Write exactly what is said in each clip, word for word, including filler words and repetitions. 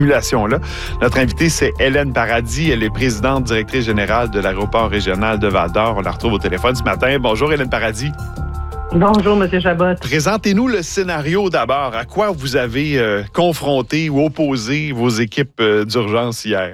Là. Notre invitée, c'est Hélène Paradis. Elle est présidente directrice générale de l'aéroport régional de Val-d'Or. On la retrouve au téléphone ce matin. Bonjour, Hélène Paradis. Bonjour, M. Chabot. Présentez-nous le scénario d'abord. À quoi vous avez euh, confronté ou opposé vos équipes euh, d'urgence hier?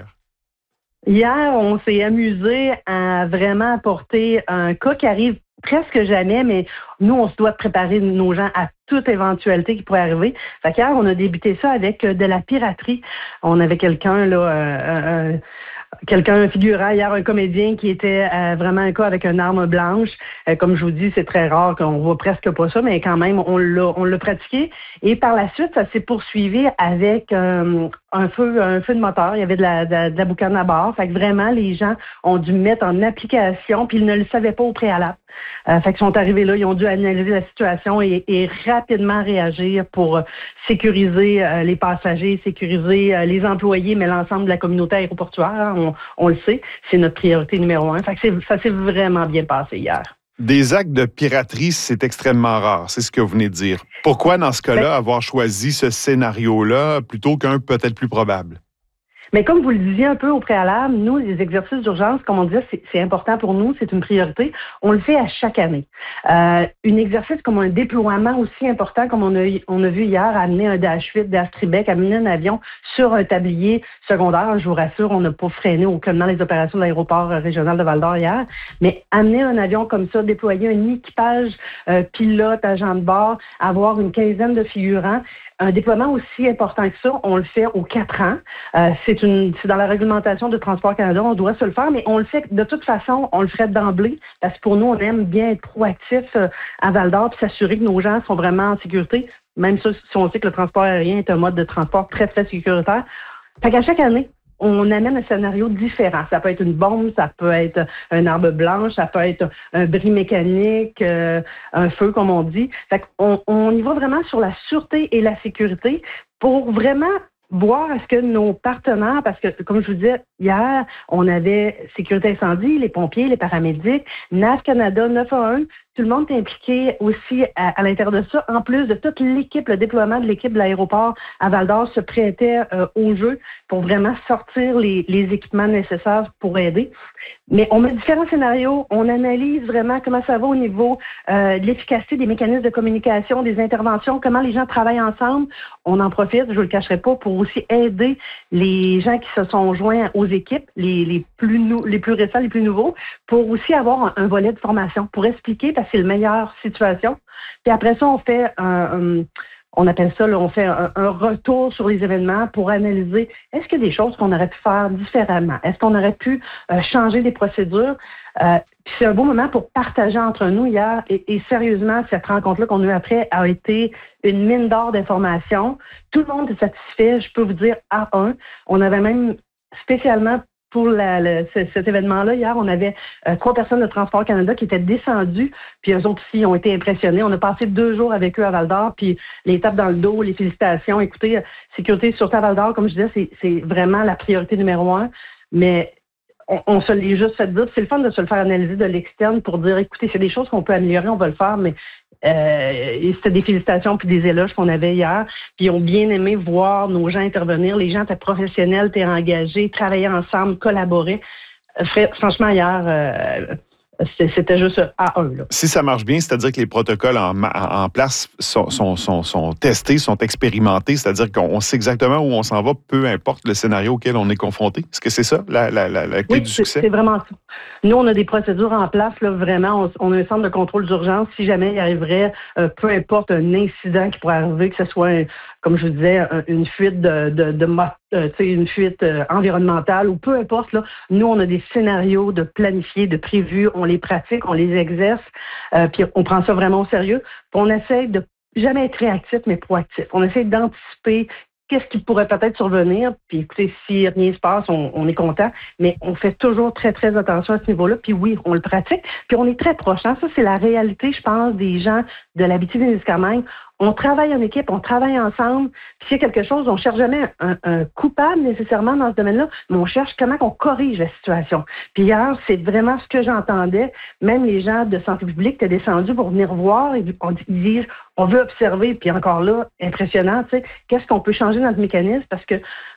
Hier, on s'est amusé à vraiment apporter un cas qui arrive presque jamais, mais nous, on se doit préparer nos gens à toute éventualité qui pourrait arriver. Fait qu'hier, on a débuté ça avec de la piraterie. On avait quelqu'un, là, euh, euh, quelqu'un, un figurant hier, un comédien qui était euh, vraiment un cas avec une arme blanche. Euh, comme je vous dis, c'est très rare qu'on voit presque pas ça, mais quand même, on l'a, on l'a pratiqué. Et par la suite, ça s'est poursuivi avec euh, un feu, un feu de moteur. Il y avait de la, de, de la boucane à bord. Fait que vraiment, les gens ont dû mettre en application, puis ils ne le savaient pas au préalable. Euh, fait qu'ils sont arrivés là, ils ont dû analyser la situation et, et rapidement réagir pour sécuriser euh, les passagers, sécuriser euh, les employés, mais l'ensemble de la communauté aéroportuaire. Hein, on, on le sait, c'est notre priorité numéro un. Fait que c'est, ça s'est vraiment bien passé hier. Des actes de piraterie, c'est extrêmement rare, c'est ce que vous venez de dire. Pourquoi, dans ce cas-là, ben, avoir choisi ce scénario-là plutôt qu'un peut-être plus probable? Mais comme vous le disiez un peu au préalable, nous, les exercices d'urgence, comme on disait, c'est, c'est important pour nous, c'est une priorité. On le fait à chaque année. Euh, un exercice comme un déploiement aussi important, comme on a, on a vu hier, amener un Dash huit d'Air Tribec, amener un avion sur un tablier secondaire. Je vous rassure, on n'a pas freiné aucunement les opérations de l'aéroport régional de Val-d'Or hier, mais amener un avion comme ça, déployer un équipage euh, pilote, agent de bord, avoir une quinzaine de figurants, un déploiement aussi important que ça, on le fait aux quatre ans. Euh, c'est, une, c'est dans la réglementation de Transport Canada, on doit se le faire, mais on le fait de toute façon, on le ferait d'emblée, parce que pour nous, on aime bien être proactif euh, à Val-d'Or puis s'assurer que nos gens sont vraiment en sécurité, même ça, si on sait que le transport aérien est un mode de transport très, très sécuritaire. Fait qu'à chaque année, on amène un scénario différent. Ça peut être une bombe, ça peut être une arme blanche, ça peut être un bris mécanique, euh, un feu, comme on dit. Fait qu'on on y va vraiment sur la sûreté et la sécurité pour vraiment voir est-ce que nos partenaires, parce que, comme je vous disais, hier, on avait Sécurité Incendie, les pompiers, les paramédics, N A V Canada, neuf un un, tout le monde est impliqué aussi à, à l'intérieur de ça. En plus de toute l'équipe, le déploiement de l'équipe de l'aéroport à Val-d'Or se prêtait euh, au jeu pour vraiment sortir les, les équipements nécessaires pour aider. Mais on met différents scénarios, on analyse vraiment comment ça va au niveau euh, de l'efficacité des mécanismes de communication, des interventions, comment les gens travaillent ensemble. On en profite, je ne le cacherai pas, pour aussi aider les gens qui se sont joints aux équipes, les, les, plus, nou- les plus récents, les plus nouveaux, pour aussi avoir un, un volet de formation, pour expliquer, parce que c'est la meilleure situation. Puis après ça, on fait un... un On appelle ça, là, on fait un, un retour sur les événements pour analyser est-ce qu'il y a des choses qu'on aurait pu faire différemment? Est-ce qu'on aurait pu euh, changer des procédures? Euh, puis c'est un beau moment pour partager entre nous hier. Et, et sérieusement, cette rencontre-là qu'on a eue après a été une mine d'or d'informations. Tout le monde est satisfait, je peux vous dire, à un. On avait même spécialement pour la, la, ce, cet événement-là, hier, on avait euh, trois personnes de Transport Canada qui étaient descendues, puis eux autres aussi ont été impressionnés. On a passé deux jours avec eux à Val-d'Or, puis les tapes dans le dos, les félicitations. Écoutez, sécurité sur à Val-d'Or, comme je disais, c'est, c'est vraiment la priorité numéro un, mais on, on se l'est juste fait dire. C'est le fun de se le faire analyser de l'externe pour dire, écoutez, c'est des choses qu'on peut améliorer, on va le faire, mais Euh, et c'était des félicitations puis des éloges qu'on avait hier. Puis ils ont bien aimé voir nos gens intervenir. Les gens étaient professionnels, étaient engagés, travaillaient ensemble, collaboraient. Franchement, hier, euh, c'était juste à un. Là. Si ça marche bien, c'est-à-dire que les protocoles en, en place sont, sont, sont, sont testés, sont expérimentés, c'est-à-dire qu'on sait exactement où on s'en va, peu importe le scénario auquel on est confronté. Est-ce que c'est ça, la, la, la, la clé oui, du succès? C'est, c'est vraiment ça. Nous, on a des procédures en place, là, vraiment. On, on a un centre de contrôle d'urgence. Si jamais il arriverait, euh, peu importe un incident qui pourrait arriver, que ce soit, un, comme je vous disais, un, une fuite de, de, de, de euh, une fuite euh, environnementale ou peu importe, là, nous, on a des scénarios de planifiés, de prévus, on les pratique, on les exerce, euh, puis on prend ça vraiment au sérieux. Puis on essaie de jamais être réactif, mais proactif. On essaie d'anticiper qu'est-ce qui pourrait peut-être survenir. Puis écoutez, si rien se passe, on, on est content, mais on fait toujours très, très attention à ce niveau-là. Puis oui, on le pratique, puis on est très proche. Hein? Ça, c'est la réalité, je pense, des gens de l'Abitibi-Témiscamingue. On travaille en équipe, on travaille ensemble. Puis s'il y a quelque chose, on ne cherche jamais un, un coupable nécessairement dans ce domaine-là, mais on cherche comment on corrige la situation. Puis hier, c'est vraiment ce que j'entendais. Même les gens de santé publique étaient descendus pour venir voir et ils disent, on veut observer. Puis encore là, impressionnant, tu sais, qu'est-ce qu'on peut changer dans notre mécanisme? Parce que